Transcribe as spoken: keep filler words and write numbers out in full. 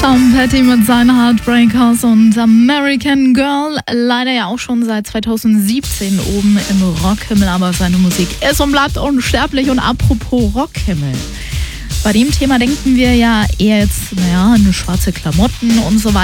Tom Petty mit seinen Heartbreakers und American Girl. Leider ja auch schon seit zweitausendsiebzehn oben im Rockhimmel, aber seine Musik ist und bleibt unsterblich. Und apropos Rockhimmel, bei dem Thema denken wir ja eher jetzt, naja, an schwarze Klamotten und so weiter.